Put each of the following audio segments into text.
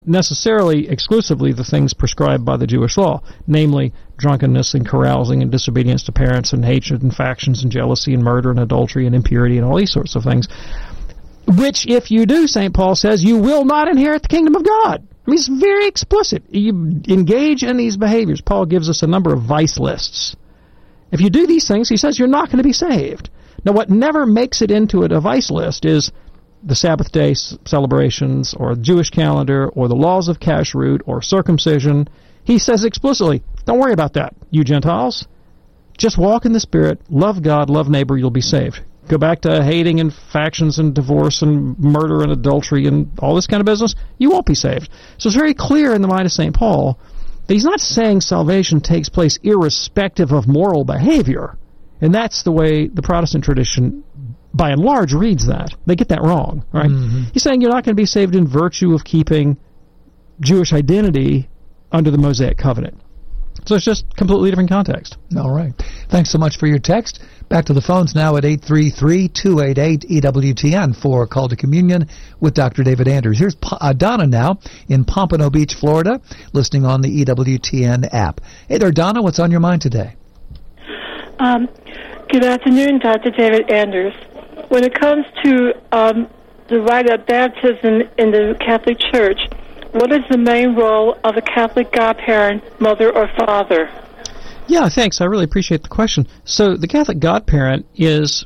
necessarily exclusively the things prescribed by the Jewish law, namely drunkenness and carousing and disobedience to parents and hatred and factions and jealousy and murder and adultery and impurity and all these sorts of things, which if you do, St. Paul says, you will not inherit the kingdom of God. I mean, it's very explicit. You engage in these behaviors. Paul gives us a number of vice lists. If you do these things, he says, you're not going to be saved. Now, what never makes it into a vice list is the Sabbath day celebrations or the Jewish calendar or the laws of kashrut or circumcision. He says explicitly, don't worry about that, you Gentiles. Just walk in the Spirit, love God, love neighbor, you'll be saved. Go back to hating and factions and divorce and murder and adultery and all this kind of business, you won't be saved. So it's very clear in the mind of St. Paul that he's not saying salvation takes place irrespective of moral behavior. And that's the way the Protestant tradition, by and large, reads that. They get that wrong, right? Mm-hmm. He's saying you're not going to be saved in virtue of keeping Jewish identity under the Mosaic covenant. So it's just completely different context. All right. Thanks so much for your text. Back to the phones now at 833-288-EWTN for Call to Communion with Dr. David Anders. Here's Donna now in Pompano Beach, Florida, listening on the EWTN app. Hey there, Donna. What's on your mind today? Good afternoon, Dr. David Anders. When it comes to the rite of baptism in the Catholic Church, what is the main role of a Catholic godparent, mother or father? Yeah, thanks. I really appreciate the question. So the Catholic godparent is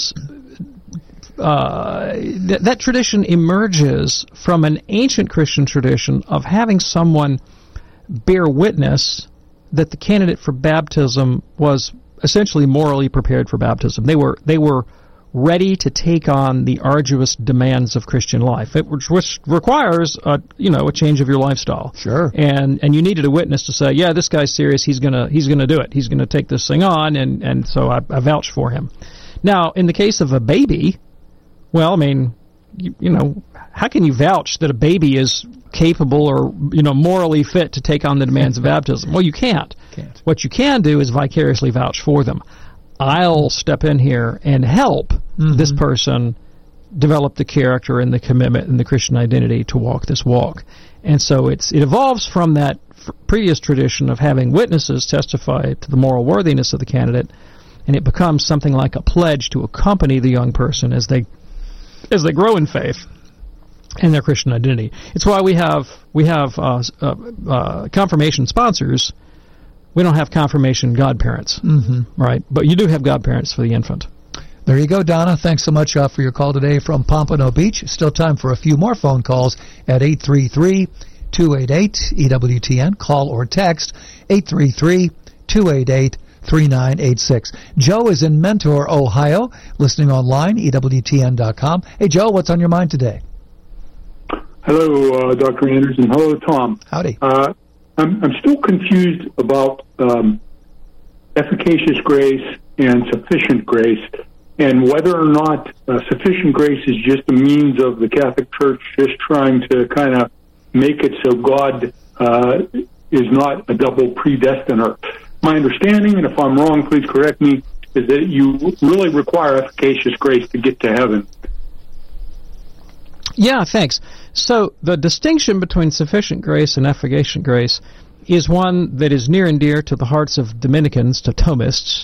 that tradition emerges from an ancient Christian tradition of having someone bear witness that the candidate for baptism was essentially morally prepared for baptism. They were ready to take on the arduous demands of Christian life, which requires a change of your lifestyle. Sure. And you needed a witness to say, yeah, this guy's serious. He's gonna do it. He's gonna take this thing on, and so I vouch for him. Now, in the case of a baby, well, I mean, how can you vouch that a baby is capable or morally fit to take on the demands of baptism? Well, you can't. What you can do is vicariously vouch for them. I'll step in here and help this person develop the character and the commitment and the Christian identity to walk this walk. And so it evolves from that previous tradition of having witnesses testify to the moral worthiness of the candidate, and it becomes something like a pledge to accompany the young person as they grow in faith and their Christian identity. It's why we have confirmation sponsors. We don't have confirmation godparents, right? But you do have godparents for the infant. There you go, Donna. Thanks so much for your call today from Pompano Beach. Still time for a few more phone calls at 833-288-EWTN. Call or text 833-288-3986. Joe is in Mentor, Ohio, listening online, EWTN.com. Hey, Joe, what's on your mind today? Hello, Dr. Anderson. Hello, Tom. Howdy. I'm still confused about efficacious grace and sufficient grace, and whether or not sufficient grace is just a means of the Catholic Church just trying to kind of make it so God is not a double predestiner. My understanding, and if I'm wrong, please correct me, is that you really require efficacious grace to get to heaven. Yeah, thanks. So the distinction between sufficient grace and efficacious grace is one that is near and dear to the hearts of Dominicans, to Thomists.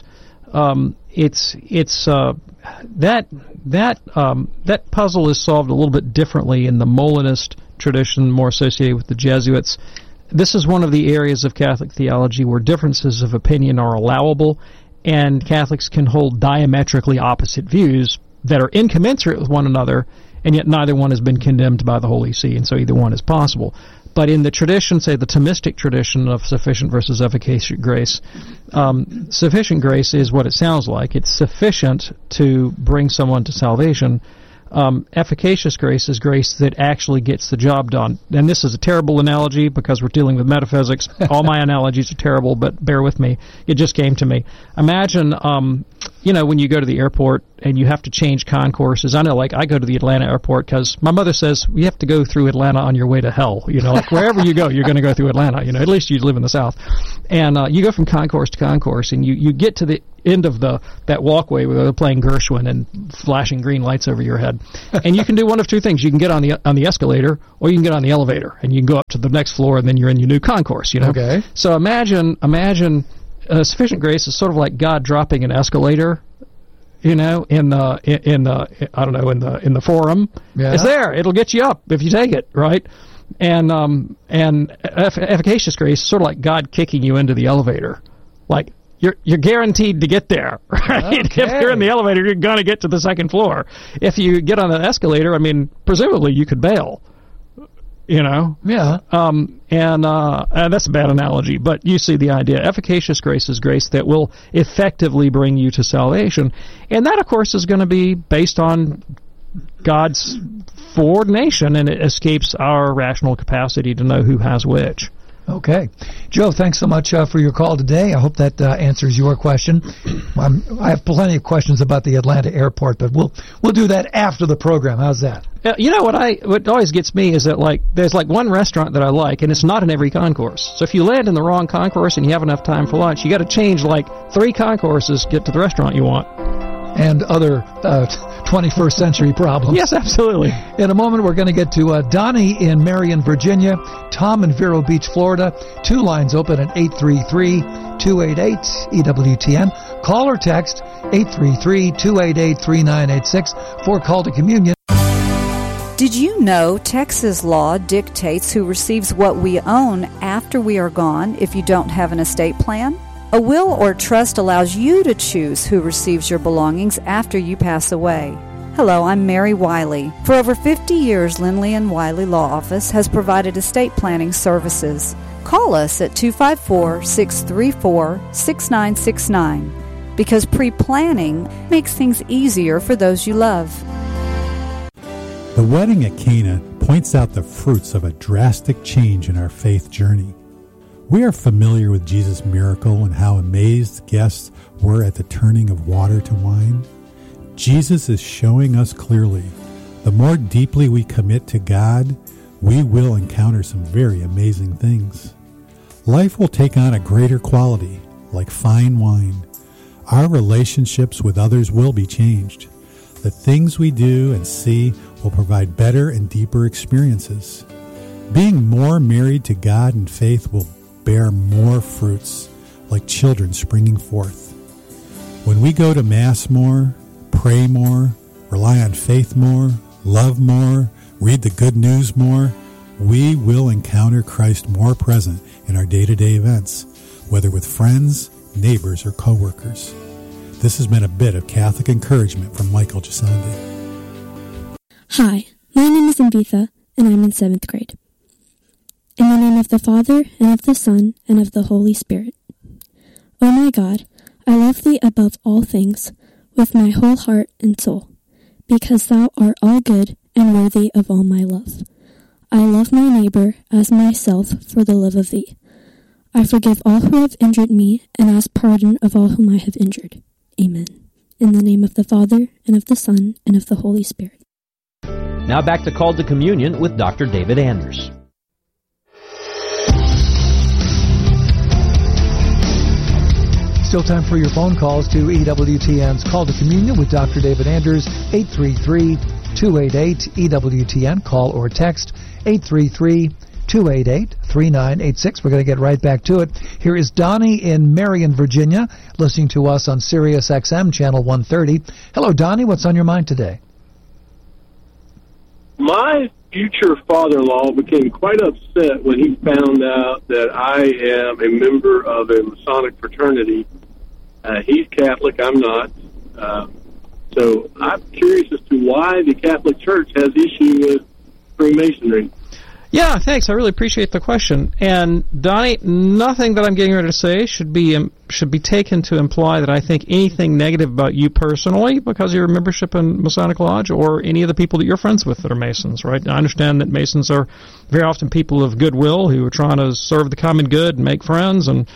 That puzzle is solved a little bit differently in the Molinist tradition, more associated with the Jesuits. This is one of the areas of Catholic theology where differences of opinion are allowable, and Catholics can hold diametrically opposite views that are incommensurate with one another, and yet neither one has been condemned by the Holy See, and so either one is possible. But in the tradition, say the Thomistic tradition of sufficient versus efficacious grace, sufficient grace is what it sounds like. It's sufficient to bring someone to salvation. Efficacious grace is grace that actually gets the job done. And this is a terrible analogy because we're dealing with metaphysics. All my analogies are terrible, but bear with me. It just came to me. Imagine when you go to the airport and you have to change concourses, I know, like, I go to the Atlanta airport because my mother says you have to go through Atlanta on your way to hell. Like, wherever you go, you're going to go through Atlanta. At least you live in the South. And you go from concourse to concourse, and you get to the end of that walkway where they're playing Gershwin and flashing green lights over your head. And you can do one of two things. You can get on the escalator, or you can get on the elevator, and you can go up to the next floor, and then you're in your new concourse. Okay. So imagine sufficient grace is sort of like God dropping an escalator, in the forum. Yeah. It's there. It'll get you up if you take it, right? And efficacious grace is sort of like God kicking you into the elevator. Like, you're guaranteed to get there, right? Okay. If you're in the elevator, you're going to get to the second floor. If you get on an escalator, presumably you could bail. Yeah. And that's a bad analogy, but you see the idea. Efficacious grace is grace that will effectively bring you to salvation. And that, of course, is going to be based on God's foreordination, and it escapes our rational capacity to know who has which. Okay. Joe, thanks so much for your call today. I hope that answers your question. I have plenty of questions about the Atlanta airport, but we'll do that after the program. How's that? What always gets me is that, like, there's like one restaurant that I like, and it's not in every concourse. So if you land in the wrong concourse and you have enough time for lunch, you got to change like 3 concourses to get to the restaurant you want. And other 21st century problems. Yes, absolutely. In a moment, we're going to get to Donnie in Marion, Virginia, Tom in Vero Beach, Florida. 2 lines open at 833-288-EWTN. Call or text 833-288-3986 for Call to Communion. Did you know Texas law dictates who receives what we own after we are gone if you don't have an estate plan? A will or trust allows you to choose who receives your belongings after you pass away. Hello, I'm Mary Wiley. For over 50 years, Lindley & Wiley Law Office has provided estate planning services. Call us at 254-634-6969 because pre-planning makes things easier for those you love. The wedding at Cana points out the fruits of a drastic change in our faith journey. We are familiar with Jesus' miracle and how amazed guests were at the turning of water to wine. Jesus is showing us clearly, the more deeply we commit to God, we will encounter some very amazing things. Life will take on a greater quality, like fine wine. Our relationships with others will be changed. The things we do and see will provide better and deeper experiences. Being more married to God and faith will bear more fruits, like children springing forth. When we go to Mass more, pray more, rely on faith more, love more, read the good news more, we will encounter Christ more present in our day-to-day events, whether with friends, neighbors, or co-workers. This has been a bit of Catholic encouragement from Michael Gisandi. Hi, my name is Invitha, and I'm in 7th grade. In the name of the Father, and of the Son, and of the Holy Spirit. O my God, I love Thee above all things, with my whole heart and soul, because Thou art all good and worthy of all my love. I love my neighbor as myself for the love of Thee. I forgive all who have injured me, and ask pardon of all whom I have injured. Amen. In the name of the Father, and of the Son, and of the Holy Spirit. Now back to Call to Communion with Dr. David Anders. Still time for your phone calls to EWTN's Call to Communion with Dr. David Anders, 833-288-EWTN. Call or text 833-288-3986. We're going to get right back to it. Here is Donnie in Marion, Virginia, listening to us on Sirius XM, Channel 130. Hello, Donnie. What's on your mind today? My future father-in-law became quite upset when he found out that I am a member of a Masonic fraternity. He's Catholic, I'm not. So I'm curious as to why the Catholic Church has issue with Freemasonry. Yeah, thanks. I really appreciate the question. And Donnie, nothing that I'm getting ready to say should be taken to imply that I think anything negative about you personally because of your membership in Masonic Lodge or any of the people that you're friends with that are Masons, right? I understand that Masons are very often people of goodwill who are trying to serve the common good and make friends and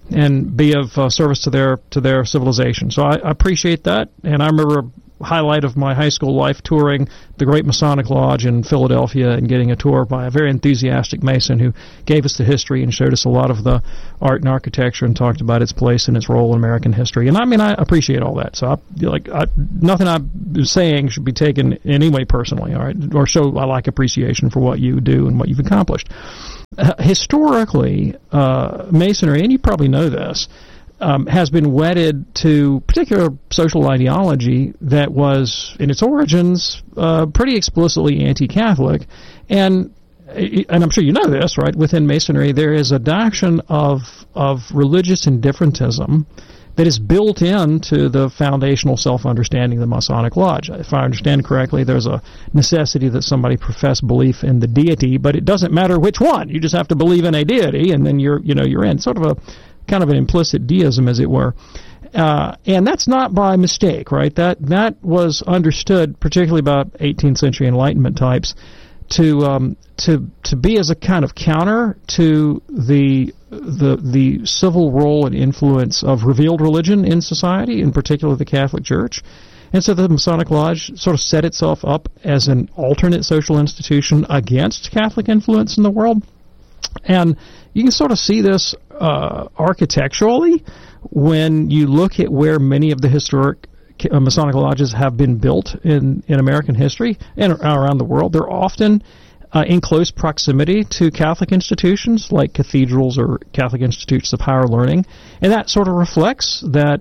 and be of service to their civilization. So I appreciate that, and I remember a highlight of my high school life touring the Great Masonic Lodge in Philadelphia and getting a tour by a very enthusiastic Mason who gave us the history and showed us a lot of the art and architecture and talked about its place and its role in American history. And I mean, I appreciate all that. So nothing I'm saying should be taken in any way personally, all right, or show I like appreciation for what you do and what you've accomplished. Historically, Masonry, and you probably know this, has been wedded to particular social ideology that was, in its origins, pretty explicitly anti-Catholic. And I'm sure you know this, right? Within Masonry, there is a doctrine of religious indifferentism that is built into the foundational self-understanding of the Masonic Lodge. If I understand correctly, there's a necessity that somebody profess belief in the deity, but it doesn't matter which one. You just have to believe in a deity, and then you're in. Sort of a kind of an implicit deism, as it were. And that's not by mistake, right? That was understood, particularly by 18th century Enlightenment types, to be as a kind of counter to the civil role and influence of revealed religion in society, in particular the Catholic Church. And so the Masonic Lodge sort of set itself up as an alternate social institution against Catholic influence in the world. And you can sort of see this architecturally when you look at where many of the historic Masonic lodges have been built in American history and around the world. They're often in close proximity to Catholic institutions like cathedrals or Catholic institutes of higher learning, and that sort of reflects that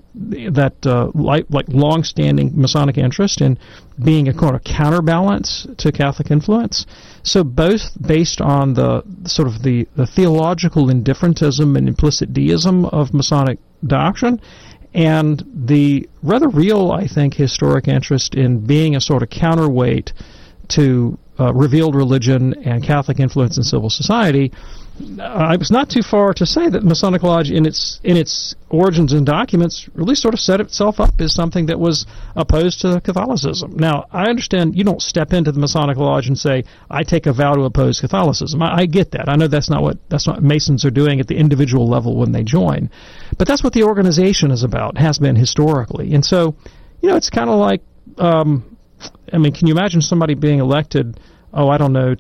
long-standing Masonic interest in being a kind of counterbalance to Catholic influence. So both based on the sort of the theological indifferentism and implicit deism of Masonic doctrine, and the rather real, I think, historic interest in being a sort of counterweight to revealed religion and Catholic influence in civil society, it's not too far to say that the Masonic Lodge, in its origins and documents, really sort of set itself up as something that was opposed to Catholicism. Now, I understand you don't step into the Masonic Lodge and say, I take a vow to oppose Catholicism. I get that. I know that's not what Masons are doing at the individual level when they join. But that's what the organization is about, has been historically. And so, it's kind of like, can you imagine somebody being elected, to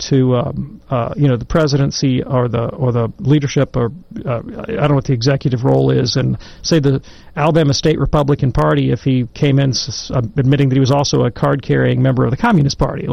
the presidency or the leadership, or I don't know what the executive role is, and say the Alabama State Republican Party, if he came in admitting that he was also a card-carrying member of the Communist Party,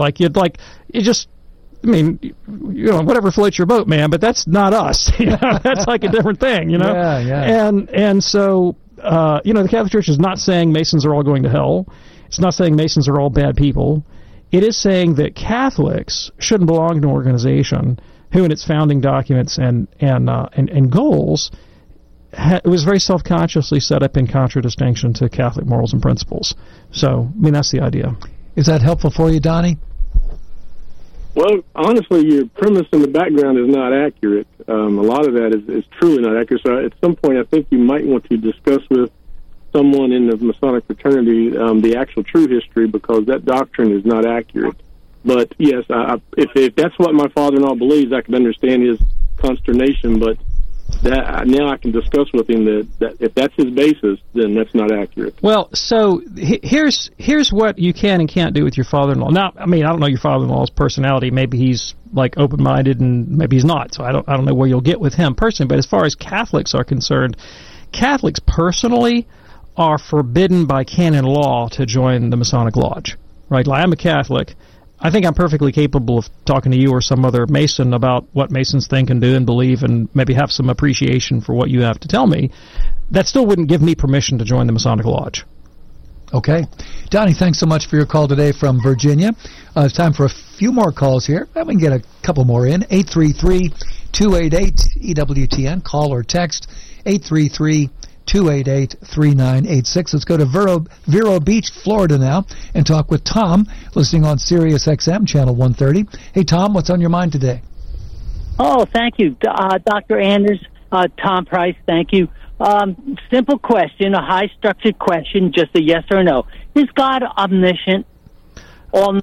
whatever floats your boat, man, but that's not us. That's like a different thing, Yeah. And so, the Catholic Church is not saying Masons are all going to hell. It's not saying Masons are all bad people. It is saying that Catholics shouldn't belong to an organization who, in its founding documents and goals, it was very self-consciously set up in contradistinction to Catholic morals and principles. So, that's the idea. Is that helpful for you, Donnie? Well, honestly, your premise in the background is not accurate. A lot of that is truly not accurate. So at some point, I think you might want to discuss with someone in the Masonic fraternity the actual true history, because that doctrine is not accurate. But yes, if that's what my father-in-law believes, I can understand his consternation. But that now I can discuss with him that if that's his basis, then that's not accurate. Well, so here's what you can and can't do with your father-in-law. Now, I don't know your father-in-law's personality. Maybe he's like open-minded, and maybe he's not. So I don't know where you'll get with him personally. But as far as Catholics are concerned, Catholics personally are forbidden by canon law to join the Masonic Lodge, right? Like, I'm a Catholic. I think I'm perfectly capable of talking to you or some other Mason about what Masons think and do and believe, and maybe have some appreciation for what you have to tell me. That still wouldn't give me permission to join the Masonic Lodge. Okay. Donnie, thanks so much for your call today from Virginia. It's time for a few more calls here. We can get a couple more in. 833-288-EWTN. Call or text 833-288-3986. Let's go to Vero Beach, Florida now, and talk with Tom, listening on Sirius XM, Channel 130. Hey, Tom, what's on your mind today? Oh, thank you, Dr. Anders. Tom Price, thank you. Simple question, a high-structured question, just a yes or no. Is God omniscient?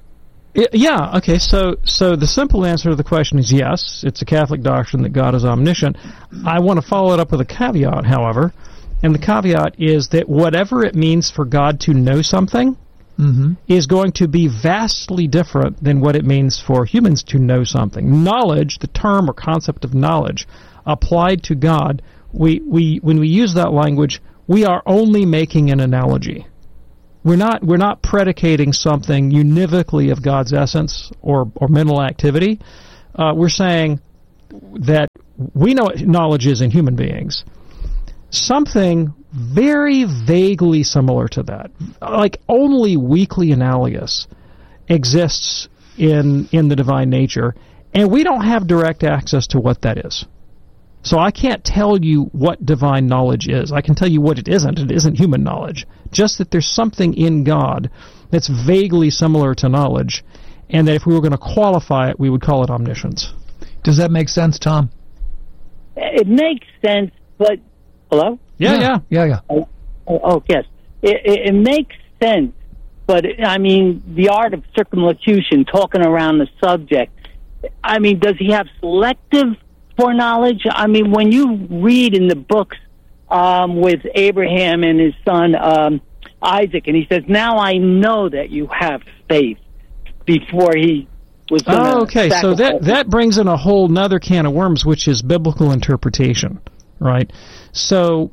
Yeah, okay, so the simple answer to the question is yes, it's a Catholic doctrine that God is omniscient. I want to follow it up with a caveat, however, and the caveat is that whatever it means for God to know something is going to be vastly different than what it means for humans to know something. Knowledge, the term or concept of knowledge, applied to God, when we use that language, we are only making an analogy. We're not predicating something univocally of God's essence or mental activity. We're saying that we know what knowledge is in human beings. Something very vaguely similar to that, like only weakly analogous, exists in the divine nature, and we don't have direct access to what that is. So I can't tell you what divine knowledge is. I can tell you what it isn't. It isn't human knowledge. Just that there's something in God that's vaguely similar to knowledge, and that if we were going to qualify it, we would call it omniscience. Does that make sense, Tom? It makes sense, but... Hello? Yeah. Oh, yes. It makes sense, but, I mean, the art of circumlocution, talking around the subject, I mean, does he have selective foreknowledge? I mean, when you read in the books with Abraham and his son Isaac, and he says, now I know that you have faith, before he was going to okay, so that brings in a whole nother can of worms, which is biblical interpretation, right? So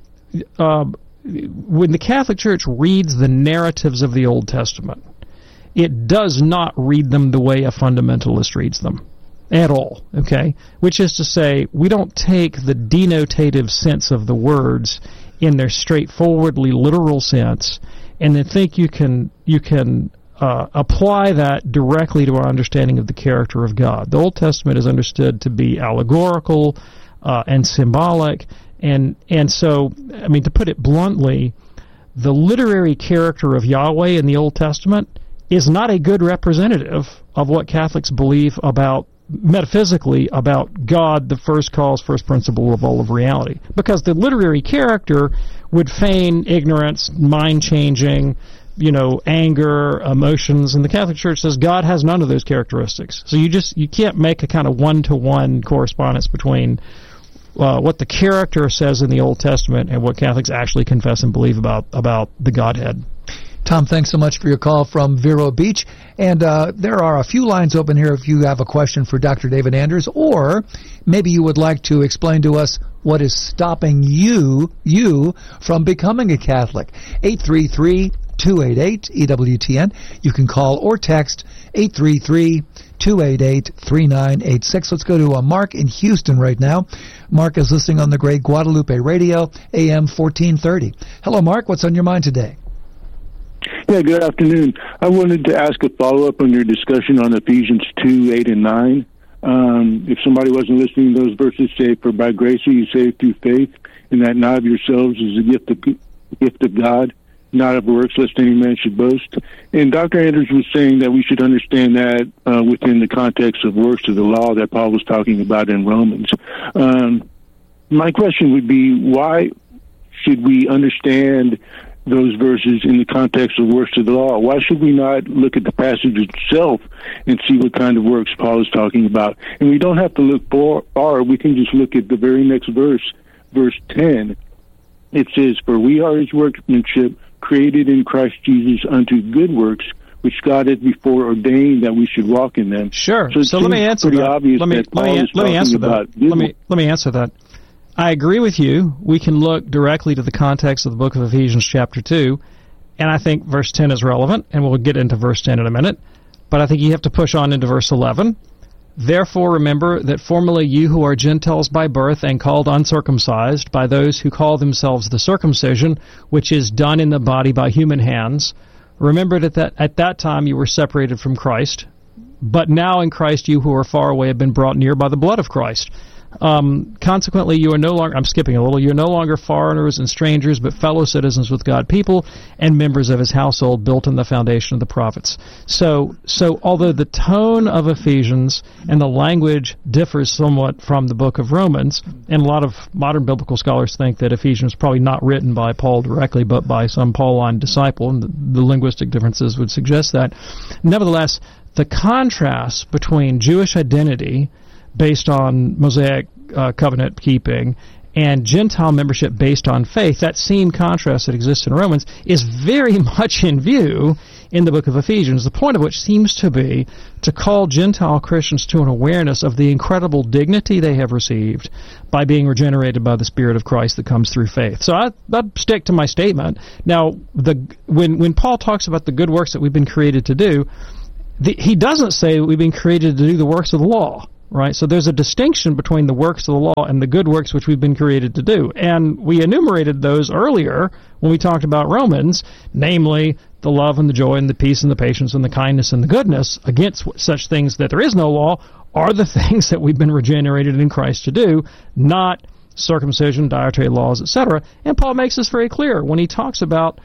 when the Catholic Church reads the narratives of the Old Testament, it does not read them the way a fundamentalist reads them. At all, okay? Which is to say, we don't take the denotative sense of the words in their straightforwardly literal sense and then think you can apply that directly to our understanding of the character of God. The Old Testament is understood to be allegorical and symbolic, and so, I mean, to put it bluntly, the literary character of Yahweh in the Old Testament is not a good representative of what Catholics believe about metaphysically about God, the first cause, first principle of all of reality. Because the literary character would feign ignorance, mind-changing, anger, emotions, and the Catholic Church says God has none of those characteristics. So you can't make a kind of one-to-one correspondence between what the character says in the Old Testament and what Catholics actually confess and believe about the Godhead. Tom, thanks so much for your call from Vero Beach. And there are a few lines open here if you have a question for Dr. David Anders, or maybe you would like to explain to us what is stopping you from becoming a Catholic. 833-288-EWTN. You can call or text 833-288-3986. Let's go to Mark in Houston right now. Mark is listening on the great Guadalupe Radio, AM 1430. Hello, Mark. What's on your mind today? Yeah, good afternoon. I wanted to ask a follow-up on your discussion on Ephesians 2, 8, and 9. If somebody wasn't listening, those verses say, "For by grace are you saved through faith, and that not of yourselves is a gift of God, not of works, lest any man should boast." And Dr. Anders was saying that we should understand that within the context of works of the law that Paul was talking about in Romans. My question would be, why should we understand those verses in the context of works of the law? Why should we not look at the passage itself and see what kind of works Paul is talking about? And we don't have to look far. We can just look at the very next verse, verse 10. It says, "For we are his workmanship, created in Christ Jesus unto good works, which God had before ordained that we should walk in them." Sure. So let me answer that. Let me answer that. Let me answer that. I agree with you. We can look directly to the context of the book of Ephesians chapter 2, and I think verse 10 is relevant, and we'll get into verse 10 in a minute. But I think you have to push on into verse 11. "Therefore remember that formerly you who are Gentiles by birth and called uncircumcised by those who call themselves the circumcision, which is done in the body by human hands, remember that at that time you were separated from Christ, but now in Christ you who are far away have been brought near by the blood of Christ." Consequently, you are no longer, I'm skipping a little, you are no longer foreigners and strangers, but fellow citizens with God people and members of his household, built on the foundation of the prophets. So although the tone of Ephesians and the language differs somewhat from the book of Romans, and a lot of modern biblical scholars think that Ephesians was probably not written by Paul directly, but by some Pauline disciple, and the linguistic differences would suggest that. Nevertheless, the contrast between Jewish identity based on Mosaic covenant keeping and Gentile membership based on faith, that same contrast that exists in Romans, is very much in view in the book of Ephesians, the point of which seems to be to call Gentile Christians to an awareness of the incredible dignity they have received by being regenerated by the Spirit of Christ that comes through faith. So I stick to my statement. Now, when Paul talks about the good works that we've been created to do, he doesn't say we've been created to do the works of the law. Right, so there's a distinction between the works of the law and the good works which we've been created to do. And we enumerated those earlier when we talked about Romans, namely the love and the joy and the peace and the patience and the kindness and the goodness. Against such things that there is no law are the things that we've been regenerated in Christ to do, not circumcision, dietary laws, etc. And Paul makes this very clear when he talks about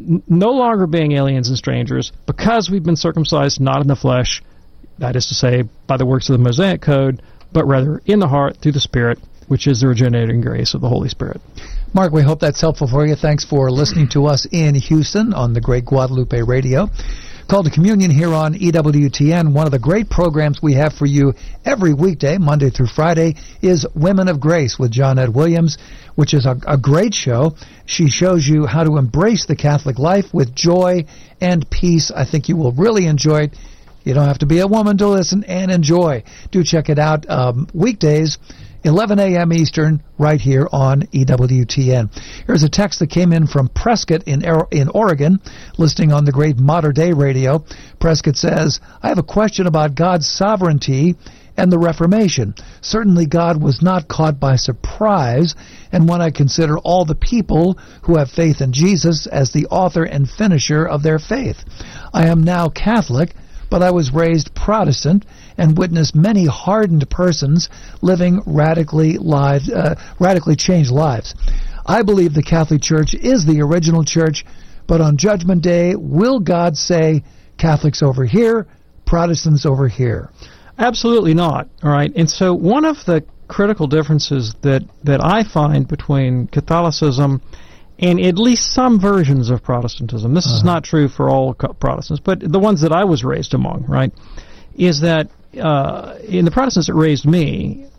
no longer being aliens and strangers because we've been circumcised not in the flesh, that is to say, by the works of the Mosaic Code, but rather in the heart through the Spirit, which is the regenerating grace of the Holy Spirit. Mark, we hope that's helpful for you. Thanks for listening to us in Houston on the Great Guadalupe Radio. Call to Communion here on EWTN. One of the great programs we have for you every weekday, Monday through Friday, is Women of Grace with Johnnette Williams, which is a great show. She shows you how to embrace the Catholic life with joy and peace. I think you will really enjoy it. You don't have to be a woman to listen and enjoy. Do check it out weekdays, 11 a.m. Eastern, right here on EWTN. Here's a text that came in from Prescott in Oregon, listening on the Great Modern Day Radio. Prescott says, I have a question about God's sovereignty and the Reformation. Certainly God was not caught by surprise, and when I consider all the people who have faith in Jesus as the author and finisher of their faith. I am now Catholic, but I was raised Protestant and witnessed many hardened persons living radically changed lives. I believe the Catholic Church is the original church, but on Judgment Day, will God say, Catholics over here, Protestants over here? Absolutely not. All right. And so one of the critical differences that I find between Catholicism and at least some versions of Protestantism, this is not true for all Protestants, but the ones that I was raised among, right, is that in the Protestants that raised me,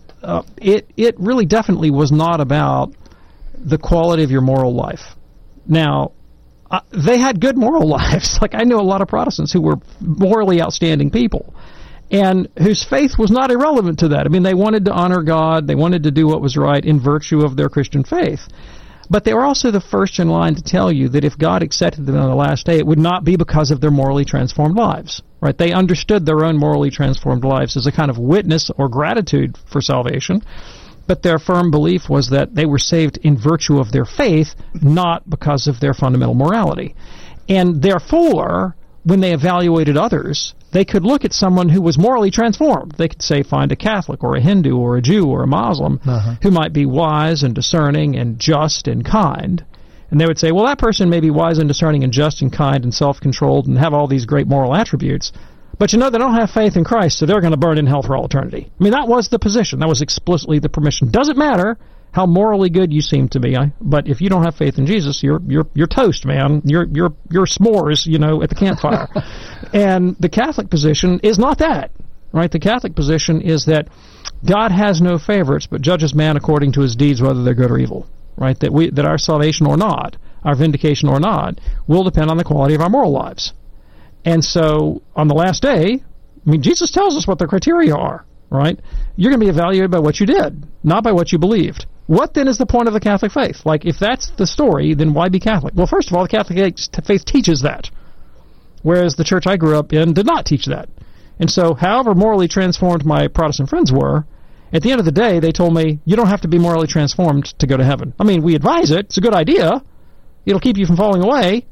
it really definitely was not about the quality of your moral life. Now, they had good moral lives. Like, I know a lot of Protestants who were morally outstanding people and whose faith was not irrelevant to that. I mean, they wanted to honor God. They wanted to do what was right in virtue of their Christian faith. But they were also the first in line to tell you that if God accepted them on the last day, it would not be because of their morally transformed lives. Right? They understood their own morally transformed lives as a kind of witness or gratitude for salvation, but their firm belief was that they were saved in virtue of their faith, not because of their fundamental morality. And therefore, when they evaluated others, they could look at someone who was morally transformed. They could say, find a Catholic or a Hindu or a Jew or a Muslim who might be wise and discerning and just and kind. And they would say, well, that person may be wise and discerning and just and kind and self-controlled and have all these great moral attributes, but you know, they don't have faith in Christ, so they're going to burn in hell for all eternity. I mean, that was the position. That was explicitly the permission. Doesn't matter how morally good you seem to be, but if you don't have faith in Jesus, you're toast, man. You're s'mores, you know, at the campfire. And the Catholic position is not that, right? The Catholic position is that God has no favorites, but judges man according to his deeds, whether they're good or evil, right? That our salvation or not, our vindication or not, will depend on the quality of our moral lives. And so, on the last day, I mean, Jesus tells us what the criteria are, right? You're going to be evaluated by what you did, not by what you believed. What then is the point of the Catholic faith? Like, if that's the story, then why be Catholic? Well, first of all, the Catholic faith teaches that, whereas the church I grew up in did not teach that. And so, however morally transformed my Protestant friends were, at the end of the day, they told me, you don't have to be morally transformed to go to heaven. I mean, we advise it. It's a good idea. It'll keep you from falling away.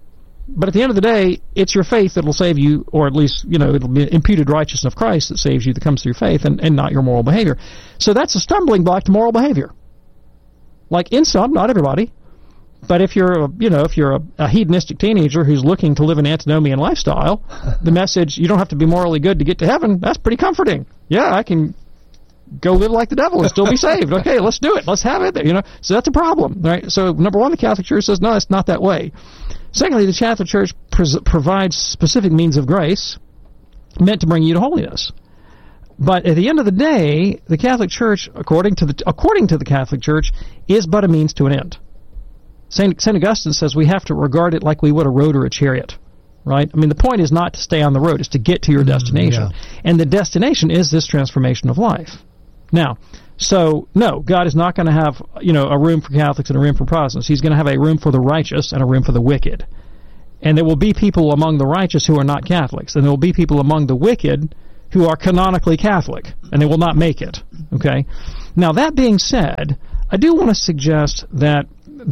But at the end of the day, it's your faith that will save you, or at least, it'll be imputed righteousness of Christ that saves you, that comes through faith, and not your moral behavior. So that's a stumbling block to moral behavior. Like in some, not everybody. But if you're a hedonistic teenager who's looking to live an antinomian lifestyle, the message, you don't have to be morally good to get to heaven, that's pretty comforting. Yeah, I can go live like the devil and still be saved. Okay, let's do it. Let's have it. So that's a problem, right? So number one, the Catholic Church says, no, it's not that way. Secondly, the Catholic Church provides specific means of grace meant to bring you to holiness. But at the end of the day, the Catholic Church, according to the Catholic Church, is but a means to an end. St. Augustine says we have to regard it like we would a road or a chariot, right? I mean, the point is not to stay on the road, it's to get to your destination. Yeah. And the destination is this transformation of life. Now, so, no, God is not going to have, a room for Catholics and a room for Protestants. He's going to have a room for the righteous and a room for the wicked. And there will be people among the righteous who are not Catholics, and there will be people among the wicked who are canonically Catholic, and they will not make it, okay? Now, that being said, I do want to suggest that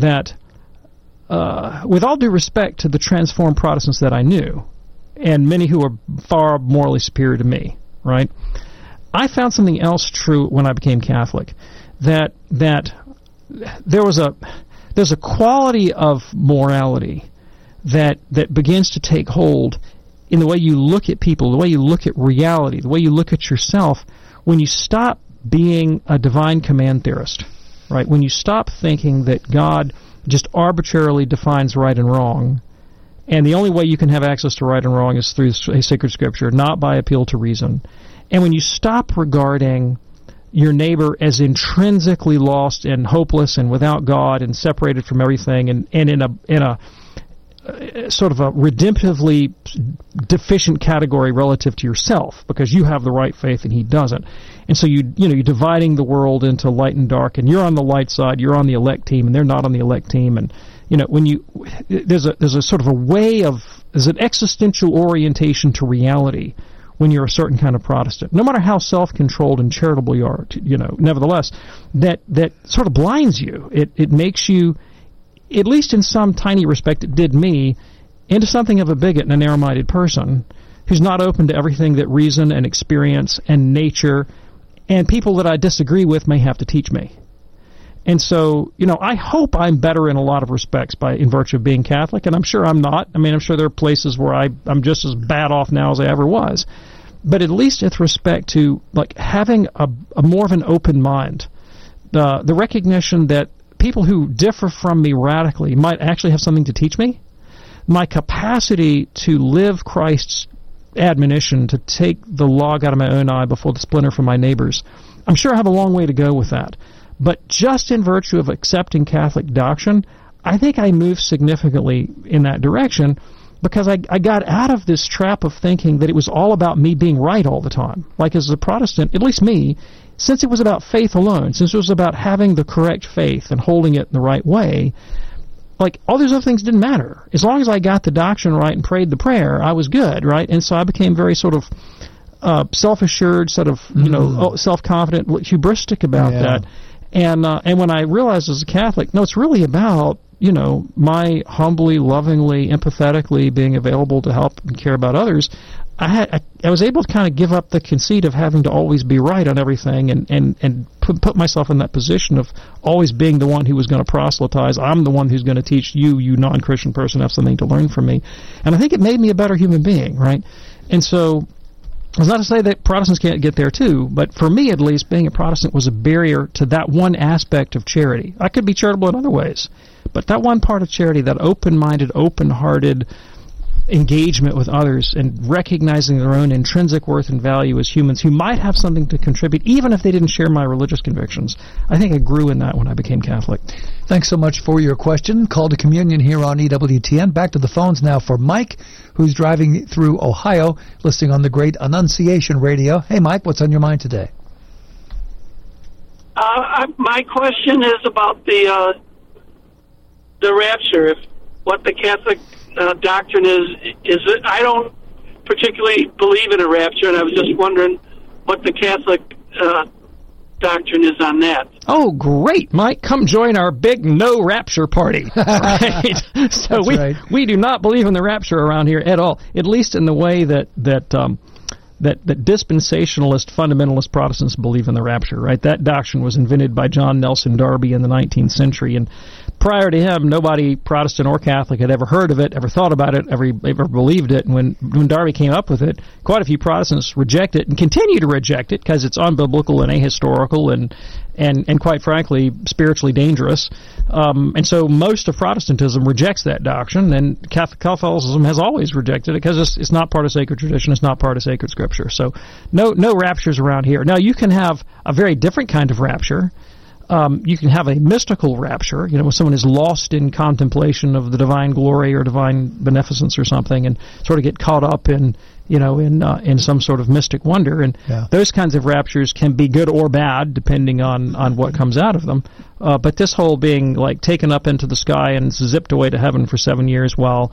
with all due respect to the transformed Protestants that I knew, and many who are far morally superior to me, right? I found something else true when I became Catholic, that there's a quality of morality that begins to take hold in the way you look at people, the way you look at reality, the way you look at yourself, when you stop being a divine command theorist, right? When you stop thinking that God just arbitrarily defines right and wrong, and the only way you can have access to right and wrong is through sacred scripture, not by appeal to reason. And when you stop regarding your neighbor as intrinsically lost and hopeless and without God and separated from everything, and in a sort of a redemptively deficient category relative to yourself, because you have the right faith and he doesn't, and so you're dividing the world into light and dark, and you're on the light side, you're on the elect team, and they're not on the elect team, and when there's a sort of a way of, there's an existential orientation to reality when you're a certain kind of Protestant, no matter how self-controlled and charitable you are, nevertheless, that sort of blinds you. It makes you, at least in some tiny respect, it did me, into something of a bigot and a narrow-minded person who's not open to everything that reason and experience and nature and people that I disagree with may have to teach me. And so, I hope I'm better in a lot of respects in virtue of being Catholic, and I'm sure I'm not. I mean, I'm sure there are places where I'm just as bad off now as I ever was. But at least with respect to, having a more of an open mind, the recognition that people who differ from me radically might actually have something to teach me, my capacity to live Christ's admonition to take the log out of my own eye before the splinter from my neighbor's, I'm sure I have a long way to go with that. But just in virtue of accepting Catholic doctrine, I think I moved significantly in that direction, because I got out of this trap of thinking that it was all about me being right all the time. Like as a Protestant, at least me, since it was about faith alone, since it was about having the correct faith and holding it in the right way, all these other things didn't matter. As long as I got the doctrine right and prayed the prayer, I was good, right? And so I became very sort of self-assured, sort of, self-confident, hubristic about that. And when I realized as a Catholic, no, it's really about, my humbly, lovingly, empathetically being available to help and care about others. I was able to kind of give up the conceit of having to always be right on everything and put myself in that position of always being the one who was going to proselytize. I'm the one who's going to teach you non-Christian person, have something to learn from me. And I think it made me a better human being, right? And so, it's not to say that Protestants can't get there too, but for me at least, being a Protestant was a barrier to that one aspect of charity. I could be charitable in other ways, but that one part of charity, that open-minded, open-hearted engagement with others and recognizing their own intrinsic worth and value as humans who might have something to contribute, even if they didn't share my religious convictions. I think I grew in that when I became Catholic. Thanks so much for your question. Call to Communion here on EWTN. Back to the phones now for Mike, who's driving through Ohio, listening on the great Annunciation Radio. Hey, Mike, what's on your mind today? My question is about the rapture. What the Catholic doctrine is it? I don't particularly believe in a rapture, and I was just wondering what the Catholic doctrine is on that. Oh, great, Mike. Come join our big no rapture party. Right? So we do not believe in the rapture around here at all, at least in the way that dispensationalist, fundamentalist Protestants believe in the rapture, right? That doctrine was invented by John Nelson Darby in the 19th century, and prior to him, nobody, Protestant or Catholic, had ever heard of it, ever thought about it, ever believed it. And when Darby came up with it, quite a few Protestants reject it and continue to reject it because it's unbiblical and ahistorical and quite frankly, spiritually dangerous. And so most of Protestantism rejects that doctrine, and Catholicism has always rejected it because it's not part of sacred tradition, it's not part of sacred scripture. So no raptures around here. Now, you can have a very different kind of rapture. You can have a mystical rapture, when someone is lost in contemplation of the divine glory or divine beneficence or something and sort of get caught up in some sort of mystic wonder. And those kinds of raptures can be good or bad depending on what comes out of them. But this whole being like taken up into the sky and zipped away to heaven for 7 years while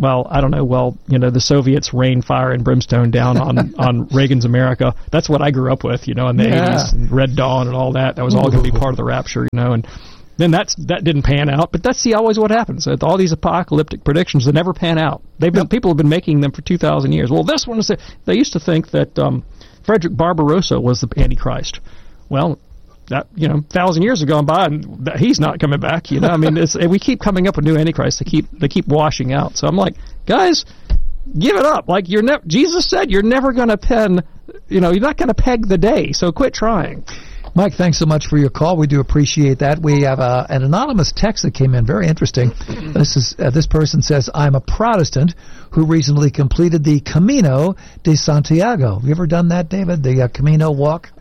the Soviets rain fire and brimstone down on Reagan's America. That's what I grew up with, in the 80s, and Red Dawn and all that. That was all going to be part of the rapture, and then that didn't pan out. But that's always what happens. All these apocalyptic predictions that never pan out. People have been making them for 2,000 years. Well, this one is. They used to think that Frederick Barbarossa was the Antichrist. Well, that 1,000 years have gone by, and he's not coming back. We keep coming up with new antichrists. They keep washing out. So I'm like, guys, give it up. Like Jesus said, you're never going to pen. You're not going to peg the day. So quit trying. Mike, thanks so much for your call. We do appreciate that. We have an anonymous text that came in. Very interesting. This person says, I'm a Protestant who recently completed the Camino de Santiago. Have you ever done that, David? The Camino walk?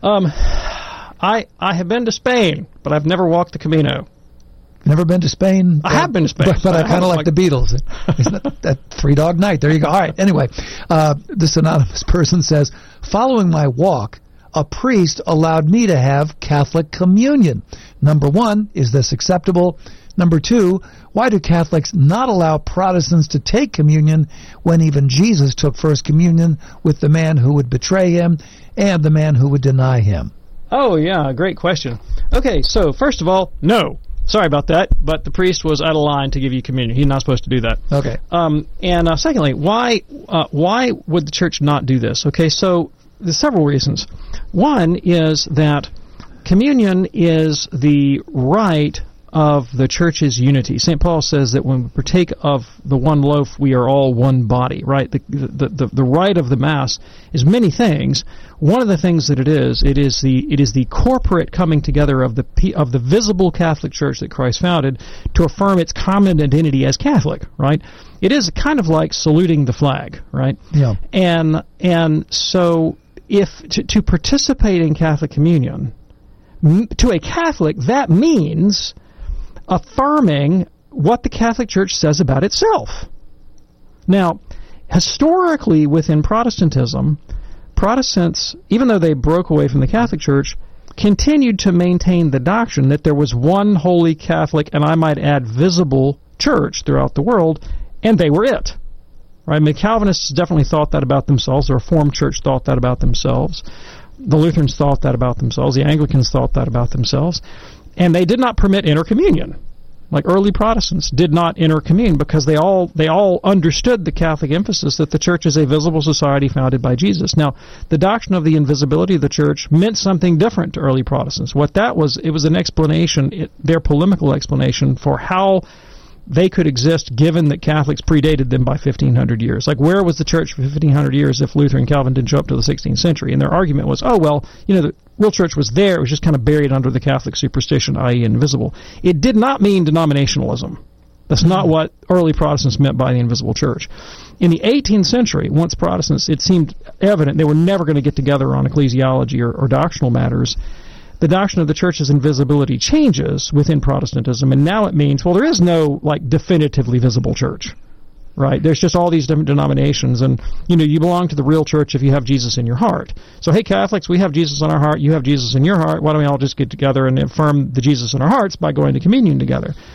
I have been to Spain, but I've never walked the Camino. Never been to Spain? I have been to Spain. But I kind of like the Beatles. Isn't that Three Dog Night? There you go. All right. Anyway, this anonymous person says, following my walk, a priest allowed me to have Catholic communion. Number one, is this acceptable? Number two, why do Catholics not allow Protestants to take communion when even Jesus took first communion with the man who would betray him and the man who would deny him? Oh, yeah, great question. Okay, so first of all, no. Sorry about that, but the priest was out of line to give you communion. He's not supposed to do that. Okay. And secondly, why would the church not do this? Okay, so there's several reasons. One is that communion is the right of the church's unity. St. Paul says that when we partake of the one loaf, we are all one body, right? The rite of the Mass is many things. One of the things that it is the corporate coming together of the visible Catholic Church that Christ founded to affirm its common identity as Catholic, right? It is kind of like saluting the flag, right? Yeah. And so if to participate in Catholic communion, to a Catholic, that means affirming what the Catholic Church says about itself. Now, historically within Protestantism, Protestants, even though they broke away from the Catholic Church, continued to maintain the doctrine that there was one holy Catholic, and I might add visible, church throughout the world, and they were it. Right? I mean, Calvinists definitely thought that about themselves. The Reformed Church thought that about themselves. The Lutherans thought that about themselves. The Anglicans thought that about themselves. And they did not permit intercommunion. Like early Protestants did not intercommune because they all understood the Catholic emphasis that the church is a visible society founded by Jesus. Now, the doctrine of the invisibility of the church meant something different to early Protestants. What that was, it was an explanation, their polemical explanation for how they could exist given that Catholics predated them by 1,500 years. Like, where was the church for 1,500 years if Luther and Calvin didn't show up to the 16th century? And their argument was, the real church was there, it was just kind of buried under the Catholic superstition, i.e. invisible. It did not mean denominationalism. That's not what early Protestants meant by the invisible church. In the 18th century, once Protestants, it seemed evident they were never going to get together on ecclesiology or doctrinal matters, the doctrine of the church's invisibility changes within Protestantism, and now it means, there is no, definitively visible church, right? There's just all these different denominations, and, you belong to the real church if you have Jesus in your heart. So, hey, Catholics, we have Jesus in our heart, you have Jesus in your heart, why don't we all just get together and affirm the Jesus in our hearts by going to communion together?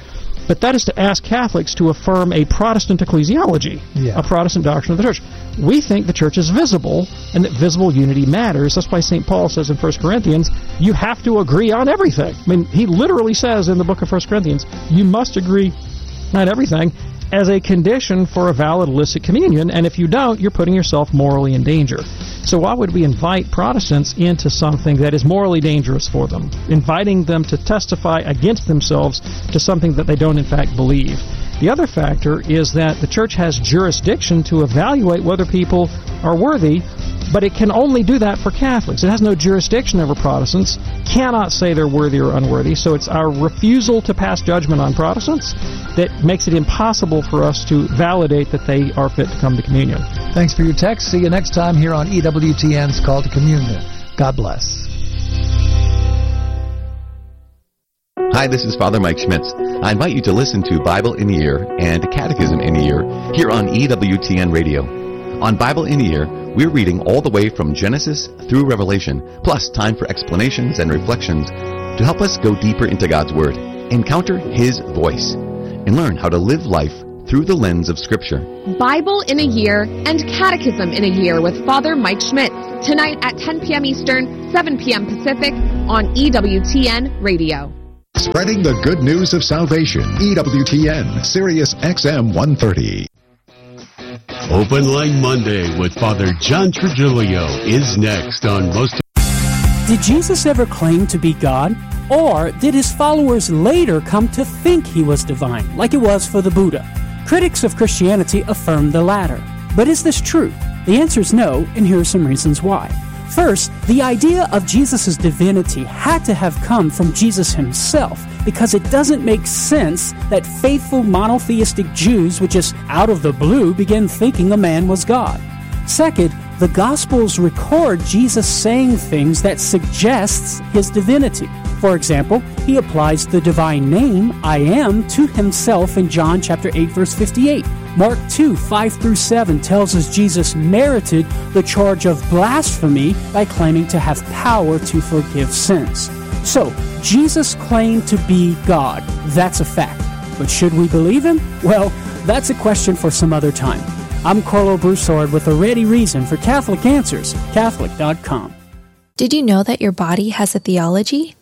But that is to ask Catholics to affirm a Protestant ecclesiology, a Protestant doctrine of the Church. We think the Church is visible and that visible unity matters. That's why St. Paul says in 1 Corinthians, you have to agree on everything. I mean, he literally says in the book of 1 Corinthians, you must agree on everything as a condition for a valid illicit communion, and if you don't, you're putting yourself morally in danger. So why would we invite Protestants into something that is morally dangerous for them, inviting them to testify against themselves to something that they don't in fact believe? The other factor is that the Church has jurisdiction to evaluate whether people are worthy, but it can only do that for Catholics. It has no jurisdiction over Protestants, cannot say they're worthy or unworthy, so it's our refusal to pass judgment on Protestants that makes it impossible for us to validate that they are fit to come to communion. Thanks for your text. See you next time here on EWTN's Call to Communion. God bless. Hi, this is Father Mike Schmitz. I invite you to listen to Bible in a Year and Catechism in a Year here on EWTN Radio. On Bible in a Year, we're reading all the way from Genesis through Revelation, plus time for explanations and reflections to help us go deeper into God's Word, encounter His voice, and learn how to live life through the lens of Scripture. Bible in a Year and Catechism in a Year with Father Mike Schmitz, tonight at 10 p.m. Eastern, 7 p.m. Pacific on EWTN Radio. Spreading the good news of salvation. EWTN, Sirius XM 130. Open Line Monday with Father John Trujillo is next on most. Did Jesus ever claim to be God? Or did his followers later come to think he was divine, like it was for the Buddha? Critics of Christianity affirm the latter. But is this true? The answer is no, and here are some reasons why. First, the idea of Jesus' divinity had to have come from Jesus himself, because it doesn't make sense that faithful monotheistic Jews would just out of the blue begin thinking a man was God. Second, the Gospels record Jesus saying things that suggests his divinity. For example, he applies the divine name, I am, to himself in John chapter 8, verse 58. Mark 2, 5 through 7 tells us Jesus merited the charge of blasphemy by claiming to have power to forgive sins. So, Jesus claimed to be God. That's a fact. But should we believe him? Well, that's a question for some other time. I'm Carlo Broussard with a ready reason for Catholic Answers, Catholic.com. Did you know that your body has a theology?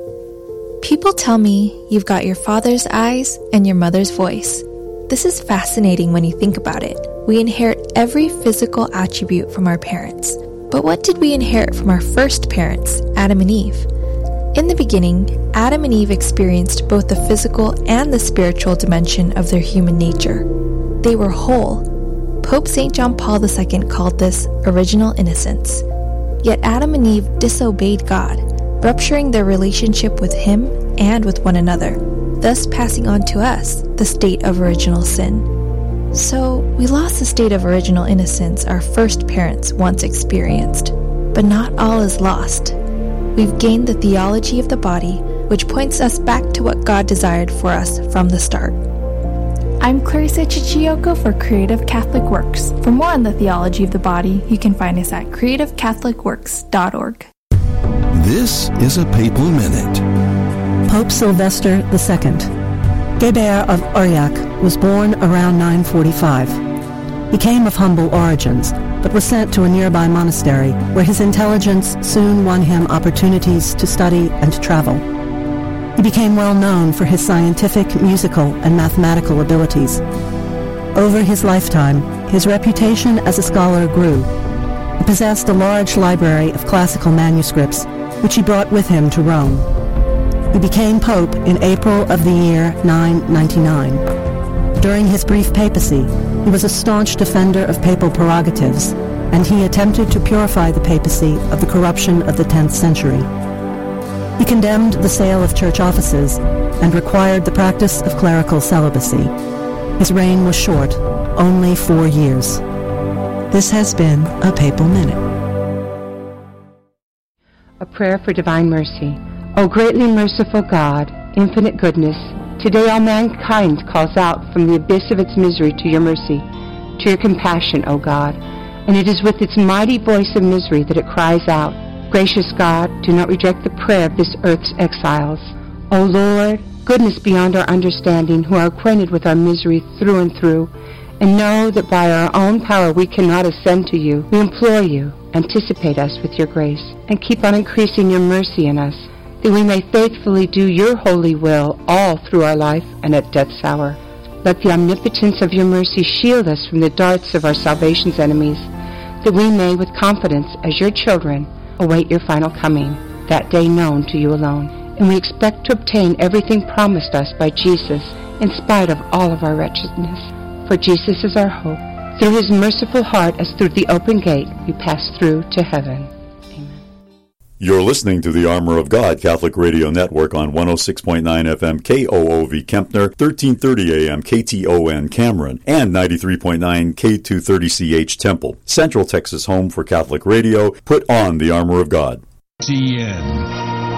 People tell me you've got your father's eyes and your mother's voice. This is fascinating when you think about it. We inherit every physical attribute from our parents. But what did we inherit from our first parents, Adam and Eve? In the beginning, Adam and Eve experienced both the physical and the spiritual dimension of their human nature. They were whole. Pope St. John Paul II called this original innocence. Yet Adam and Eve disobeyed God, rupturing their relationship with Him and with one another, thus passing on to us the state of original sin. So, we lost the state of original innocence our first parents once experienced. But not all is lost. We've gained the theology of the body, which points us back to what God desired for us from the start. I'm Clarissa Chichioka for Creative Catholic Works. For more on the theology of the body, you can find us at creativecatholicworks.org. This is a Papal Minute. Pope Sylvester II. Geber of Aurillac was born around 945. He came of humble origins, but was sent to a nearby monastery where his intelligence soon won him opportunities to study and to travel. He became well known for his scientific, musical, and mathematical abilities. Over his lifetime, his reputation as a scholar grew. He possessed a large library of classical manuscripts, which he brought with him to Rome. He became pope in April of the year 999. During his brief papacy, he was a staunch defender of papal prerogatives, and he attempted to purify the papacy of the corruption of the 10th century. He condemned the sale of church offices and required the practice of clerical celibacy. His reign was short, only 4 years. This has been a Papal Minute. A prayer for divine mercy. O greatly merciful God, infinite goodness, today all mankind calls out from the abyss of its misery to your mercy, to your compassion, O God, and it is with its mighty voice of misery that it cries out, Gracious God, do not reject the prayer of this earth's exiles. O Lord, goodness beyond our understanding, who are acquainted with our misery through and through, and know that by our own power we cannot ascend to you, we implore you, anticipate us with your grace, and keep on increasing your mercy in us, that we may faithfully do your holy will all through our life and at death's hour. Let the omnipotence of your mercy shield us from the darts of our salvation's enemies, that we may with confidence as your children await your final coming, that day known to you alone. And we expect to obtain everything promised us by Jesus in spite of all of our wretchedness. For Jesus is our hope. Through his merciful heart, as through the open gate, we pass through to heaven. You're listening to the Armor of God Catholic Radio Network on 106.9 FM KOOV Kempner, 1330 AM KTON Cameron, and 93.9 K230CH Temple. Central Texas home for Catholic radio. Put on the Armor of God. TN.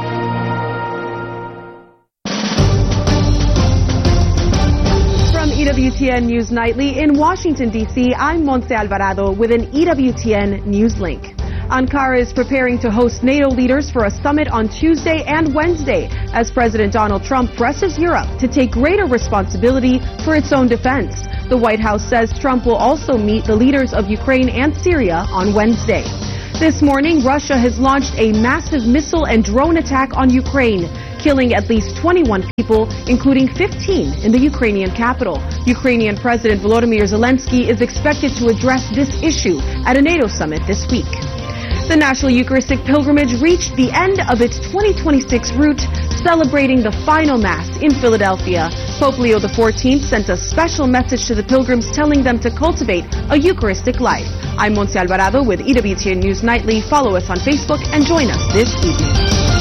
EWTN News Nightly in Washington, D.C., I'm Montse Alvarado with an EWTN News Link. Ankara is preparing to host NATO leaders for a summit on Tuesday and Wednesday as President Donald Trump presses Europe to take greater responsibility for its own defense. The White House says Trump will also meet the leaders of Ukraine and Syria on Wednesday. This morning, Russia has launched a massive missile and drone attack on Ukraine, killing at least 21 people, including 15 in the Ukrainian capital. Ukrainian President Volodymyr Zelensky is expected to address this issue at a NATO summit this week. The National Eucharistic Pilgrimage reached the end of its 2026 route, celebrating the final Mass in Philadelphia. Pope Leo XIV sent a special message to the pilgrims telling them to cultivate a Eucharistic life. I'm Montse Alvarado with EWTN News Nightly. Follow us on Facebook and join us this evening.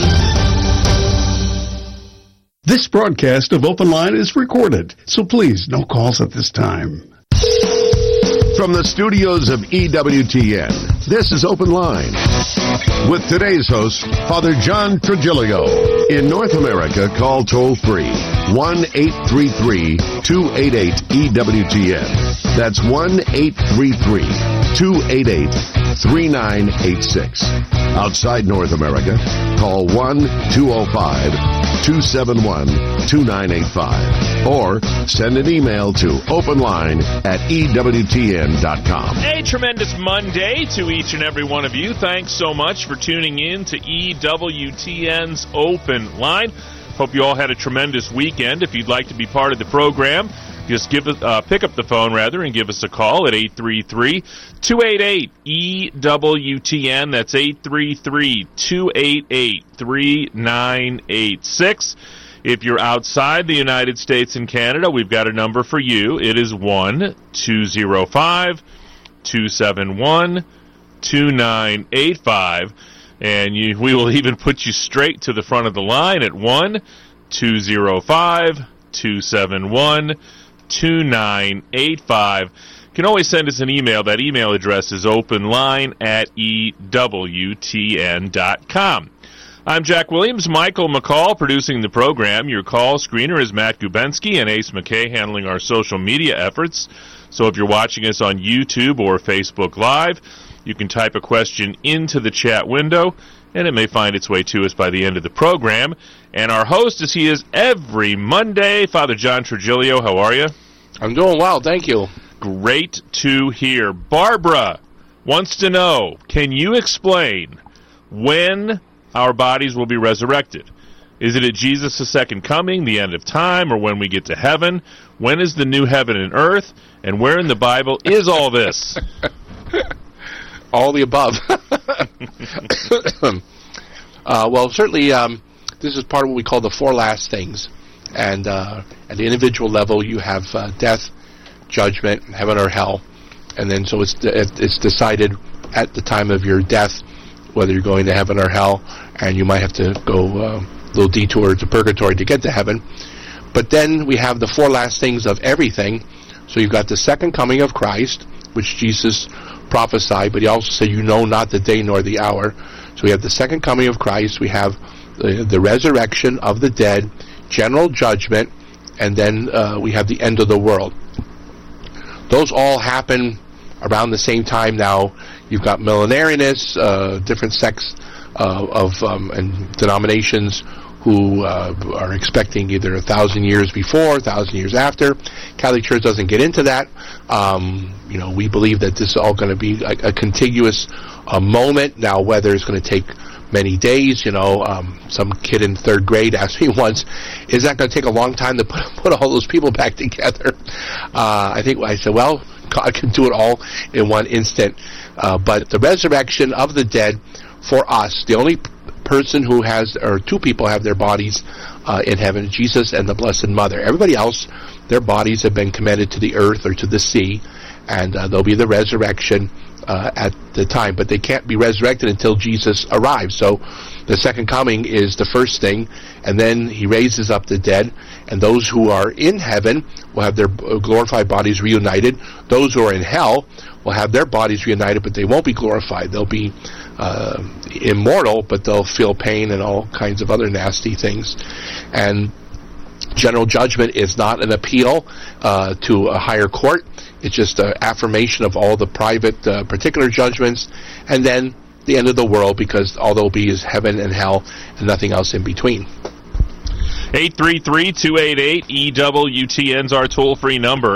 This broadcast of Open Line is recorded, so please, no calls at this time. From the studios of EWTN, this is Open Line. With today's host, Father John Trujillo. In North America, call toll-free 1-833-288-EWTN. That's 1-833-288-3986. Outside North America, call 1-205-271-2985. Or send an email to openline@EWTN.com. A tremendous Monday to each and every one of you. Thanks so much for tuning in to EWTN's Open Line. Hope you all had a tremendous weekend. If you'd like to be part of the program, just pick up the phone and give us a call at 833-288-EWTN. That's 833-288-3986. If you're outside the United States and Canada, we've got a number for you. It is 1-205-271-2985. And we will even put you straight to the front of the line at 1-205-271-2985. You can always send us an email. That email address is openline@EWTN.com. I'm Jack Williams. Michael McCall producing the program. Your call screener is Matt Gubensky and Ace McKay handling our social media efforts. So if you're watching us on YouTube or Facebook Live, you can type a question into the chat window, and it may find its way to us by the end of the program. And our host, as he is every Monday, Father John Trujillo. How are you? I'm doing well, thank you. Great to hear. Barbara wants to know, can you explain when our bodies will be resurrected? Is it at Jesus' second coming, the end of time, or when we get to heaven? When is the new heaven and earth? And where in the Bible is all this? All the above. Well, certainly this is part of what we call the four last things. And at the individual level, you have death, judgment, heaven or hell. And then so it's decided at the time of your death whether you're going to heaven or hell, and you might have to go a little detour to purgatory to get to heaven. But then we have the four last things of everything. So you've got the second coming of Christ, which Jesus prophesied, but he also said, you know not the day nor the hour. So we have the second coming of Christ, we have the resurrection of the dead, general judgment, and then we have the end of the world. Those all happen around the same time now. You've got millenarianists, different sects and denominations who are expecting either 1,000 years before, 1,000 years after. Catholic Church doesn't get into that. We believe that this is all going to be a contiguous moment. Now, whether it's going to take many days, some kid in third grade asked me once, is that going to take a long time to put all those people back together? I said, well, God can do it all in one instant. But the resurrection of the dead, for us, the only person who has, or two people have their bodies in heaven, Jesus and the Blessed Mother. Everybody else, their bodies have been committed to the earth or to the sea, and there'll be the resurrection at the time. But they can't be resurrected until Jesus arrives. So the second coming is the first thing, and then he raises up the dead, and those who are in heaven will have their glorified bodies reunited. Those who are in hell will have their bodies reunited, but they won't be glorified. They'll be immortal, but they'll feel pain and all kinds of other nasty things. And general judgment is not an appeal to a higher court. It's just an affirmation of all the private particular judgments, and then the end of the world, because all there'll be is heaven and hell and nothing else in between. 833-288-EWTN's our toll-free number,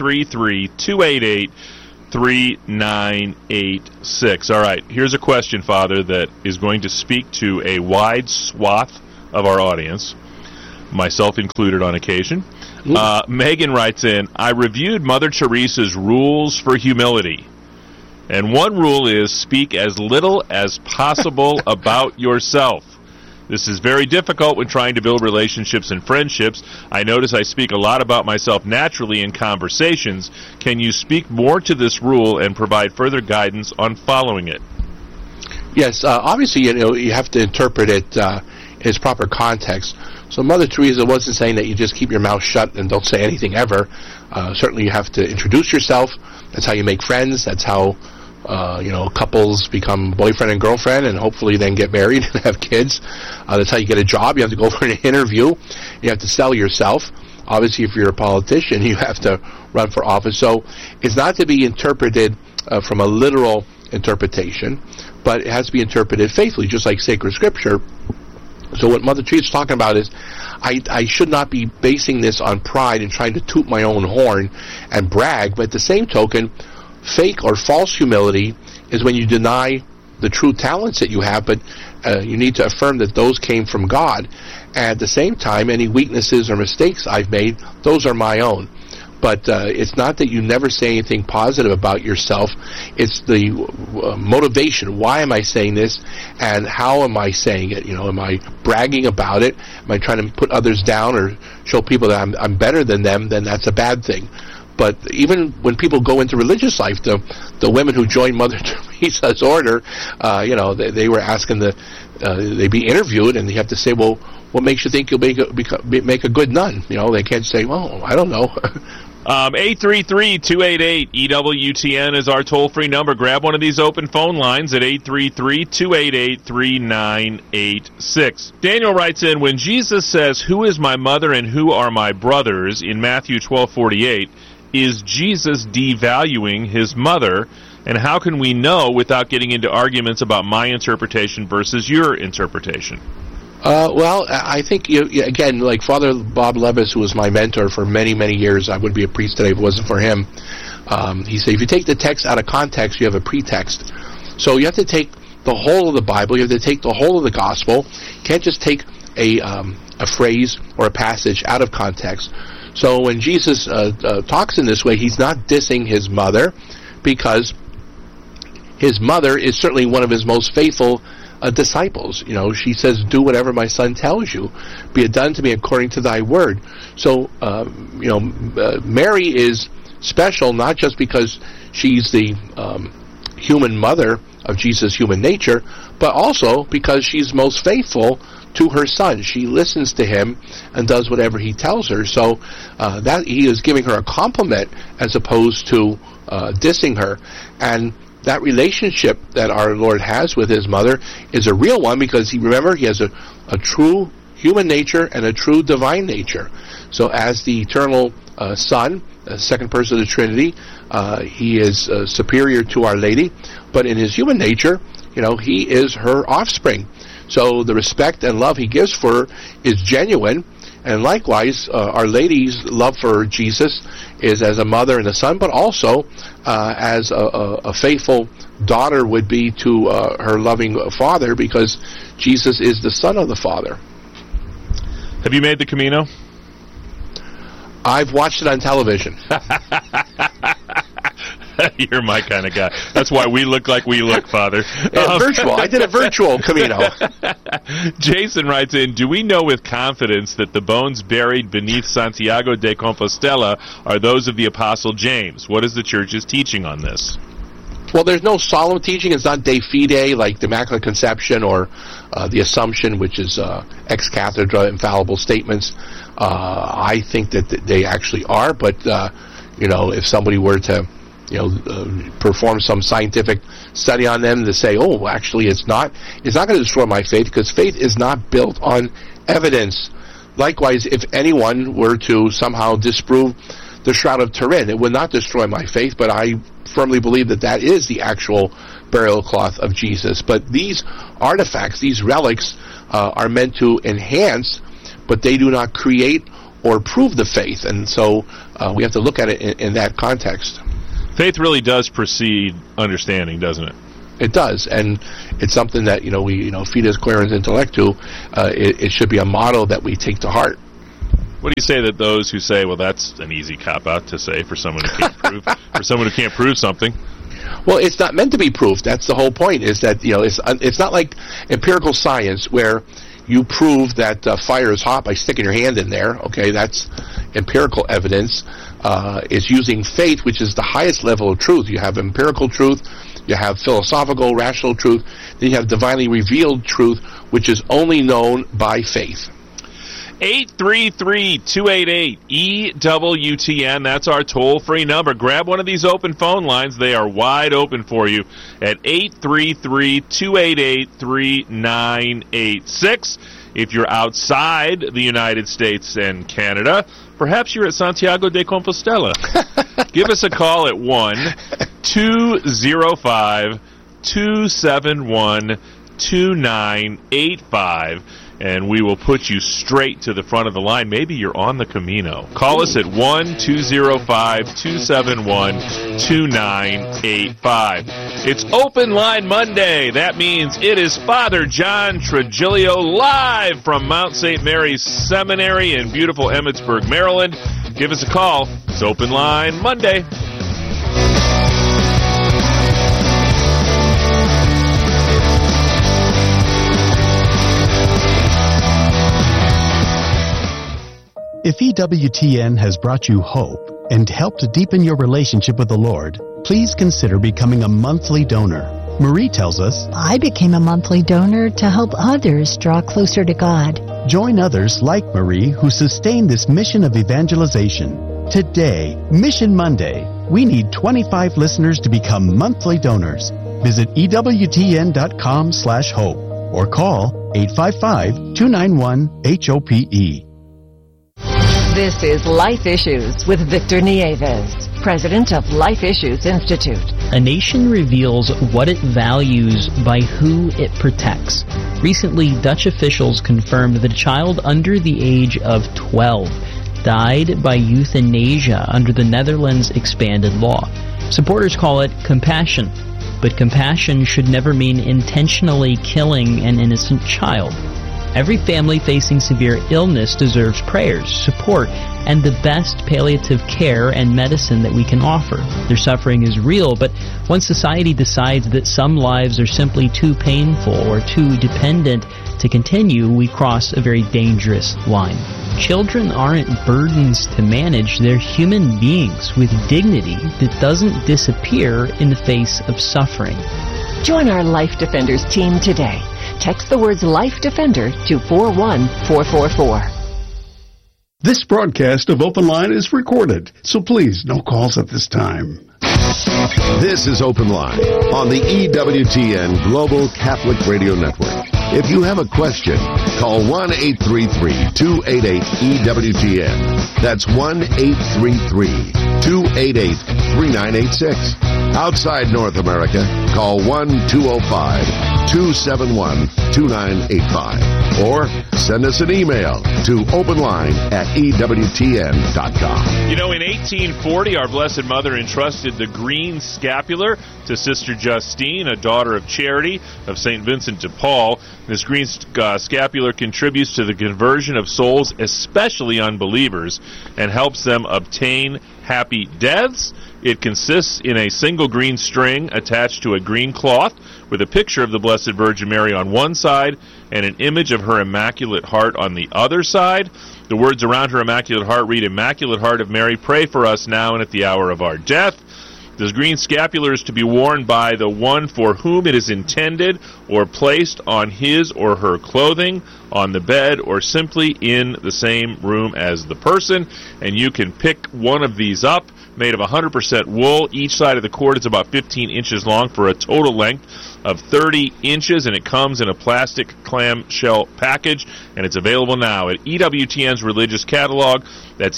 833-288-3986. All right, here's a question, Father, that is going to speak to a wide swath of our audience, myself included on occasion. Megan writes in, I reviewed Mother Teresa's rules for humility, and one rule is speak as little as possible about yourself. This is very difficult when trying to build relationships and friendships. I notice I speak a lot about myself naturally in conversations. Can you speak more to this rule and provide further guidance on following it? Yes, obviously, you have to interpret it in its proper context. So Mother Teresa wasn't saying that you just keep your mouth shut and don't say anything ever. Certainly you have to introduce yourself. That's how you make friends. That's how couples become boyfriend and girlfriend and hopefully then get married and have kids. That's how you get a job. You have to go for an interview. You have to sell yourself. Obviously, if you're a politician, you have to run for office. So it's not to be interpreted from a literal interpretation, but it has to be interpreted faithfully, just like sacred scripture. So what Mother Teresa is talking about is I should not be basing this on pride and trying to toot my own horn and brag, but at the same token, fake or false humility is when you deny the true talents that you have, but you need to affirm that those came from God. And at the same time, any weaknesses or mistakes I've made, those are my own. But it's not that you never say anything positive about yourself. It's the motivation. Why am I saying this? And how am I saying it? Am I bragging about it? Am I trying to put others down or show people that I'm better than them? Then that's a bad thing. But even when people go into religious life, the women who joined Mother Teresa's order, they were asking they be interviewed, and they have to say, well, what makes you think you'll make a good nun? They can't say, well, I don't know. 833-288-EWTN is our toll-free number. Grab one of these open phone lines at 833-288-3986. Daniel writes in, when Jesus says, who is my mother and who are my brothers, in Matthew 12:48, is Jesus devaluing his mother? And how can we know without getting into arguments about my interpretation versus your interpretation? Well, I think, again, like Father Bob Levis, who was my mentor for many, many years, I wouldn't be a priest today if it wasn't for him. He said, if you take the text out of context, you have a pretext. So you have to take the whole of the Bible. You have to take the whole of the gospel. You can't just take a phrase or a passage out of context. So when Jesus talks in this way, he's not dissing his mother, because his mother is certainly one of his most faithful disciples. She says, do whatever my son tells you. Be it done to me according to thy word. So, Mary is special not just because she's the human mother of Jesus' human nature, but also because she's most faithful to her son. She listens to him and does whatever he tells her. So that he is giving her a compliment as opposed to dissing her. And that relationship that our Lord has with his mother is a real one, because he has a true human nature and a true divine nature. So as the eternal Son, the second person of the Trinity, he is superior to Our Lady, but in his human nature, he is her offspring. So the respect and love he gives for her is genuine. And likewise, Our Lady's love for Jesus is as a mother and a son, but also as a faithful daughter would be to her loving father, because Jesus is the Son of the Father. Have you made the Camino? I've watched it on television. You're my kind of guy. That's why we look like we look, Father. Virtual. I did a virtual Camino. Jason writes in, do we know with confidence that the bones buried beneath Santiago de Compostela are those of the Apostle James? What is the Church's teaching on this? Well, there's no solemn teaching. It's not de fide, like the Immaculate Conception or the Assumption, which is ex cathedra infallible statements. I think that they actually are, but if somebody were to perform some scientific study on them to say, oh, actually it's not going to destroy my faith, because faith is not built on evidence. Likewise, if anyone were to somehow disprove the Shroud of Turin, it would not destroy my faith, but I firmly believe that is the actual burial cloth of Jesus. But these artifacts, these relics, are meant to enhance, but they do not create or prove the faith, and so we have to look at it in that context. Faith really does precede understanding, doesn't it? It does, and it's something that we fides quaerens intellectu. It should be a motto that we take to heart. What do you say that those who say, well, that's an easy cop-out to say for someone who can't prove something? Well, it's not meant to be proved. That's the whole point. Is that it's not like empirical science where you prove that fire is hot by sticking your hand in there. Okay, that's empirical evidence. It's using faith, which is the highest level of truth. You have empirical truth, you have philosophical, rational truth, then you have divinely revealed truth, which is only known by faith. 833-288-EWTN. That's our toll-free number. Grab one of these open phone lines. They are wide open for you at 833-288-3986. If you're outside the United States and Canada, perhaps you're at Santiago de Compostela. Give us a call at 1-205-271-2985. And we will put you straight to the front of the line. Maybe you're on the Camino. Call us at 1-205-271-2985. It's Open Line Monday. That means it is Father John Trigilio live from Mount St. Mary's Seminary in beautiful Emmitsburg, Maryland. Give us a call. It's Open Line Monday. If EWTN has brought you hope and helped to deepen your relationship with the Lord, please consider becoming a monthly donor. Marie tells us, I became a monthly donor to help others draw closer to God. Join others like Marie who sustain this mission of evangelization. Today, Mission Monday, we need 25 listeners to become monthly donors. Visit EWTN.com/hope or call 855-291-HOPE. This is Life Issues with Victor Nieves, president of Life Issues Institute. A nation reveals what it values by who it protects. Recently, Dutch officials confirmed that a child under the age of 12 died by euthanasia under the Netherlands' expanded law. Supporters call it compassion, but compassion should never mean intentionally killing an innocent child. Every family facing severe illness deserves prayers, support, and the best palliative care and medicine that we can offer. Their suffering is real, but once society decides that some lives are simply too painful or too dependent to continue, we cross a very dangerous line. Children aren't burdens to manage. They're human beings with dignity that doesn't disappear in the face of suffering. Join our Life Defenders team today. Text the words Life Defender to 41444. This broadcast of Open Line is recorded, so please, no calls at this time. This is Open Line on the EWTN Global Catholic Radio Network. If you have a question, call 1-833-288-EWTN. That's 1-833-288-3986. Outside North America, call 1-205 888-271-2985. Or send us an email to openline@ewtn.com. You know, in 1840, our Blessed Mother entrusted the green scapular to Sister Justine, a daughter of Charity of St. Vincent de Paul. This green scapular contributes to the conversion of souls, especially unbelievers, and helps them obtain happy deaths. It consists in a single green string attached to a green cloth with a picture of the Blessed Virgin Mary on one side and an image of her Immaculate Heart on the other side. The words around her Immaculate Heart read, "Immaculate Heart of Mary, pray for us now and at the hour of our death." This green scapular is to be worn by the one for whom it is intended, or placed on his or her clothing, on the bed, or simply in the same room as the person. And you can pick one of these up, made of 100% wool. Each side of the cord is about 15 inches long for a total length of 30 inches, and it comes in a plastic clamshell package, and it's available now at EWTN's religious catalog. That's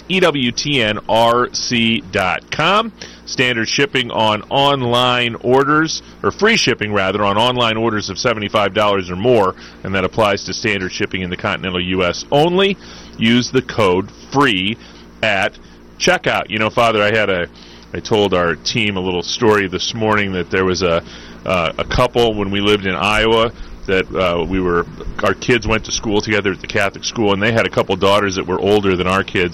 EWTNRC.com. Standard shipping on online orders, or free shipping rather, on online orders of $75 or more, and that applies to standard shipping in the continental U.S. only. Use the code FREE at checkout. You know, Father, I told our team a little story this morning that there was a couple when we lived in Iowa that our kids went to school together at the Catholic school, and they had a couple daughters that were older than our kids.